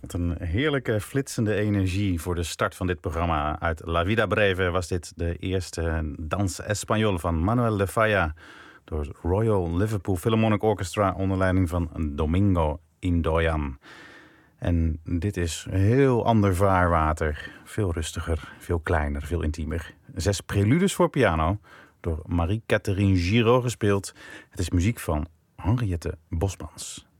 Wat een heerlijke flitsende energie voor de start van dit programma. Uit La Vida Breve was dit de eerste Dans Español van Manuel de Falla door het Royal Liverpool Philharmonic Orchestra onder leiding van Domingo Indoyan. En dit is heel ander vaarwater. Veel rustiger, veel kleiner, veel intiemer. 6 preludes voor piano door Marie-Catherine Giraud gespeeld. Het is muziek van Henriette Bosmans.